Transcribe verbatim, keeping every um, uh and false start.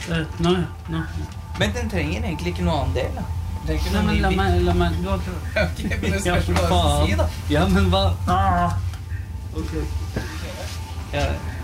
Uh, nå, ja. Nå. Men den trenger egentlig ikke noe annen del, da. Den trenger ikke Nei, noe men ny la bit. meg, la meg, du har Ok, men det Ja, spørs for hva du skal si, da. faen. Ja, men hva? Ah. Ok. Ja.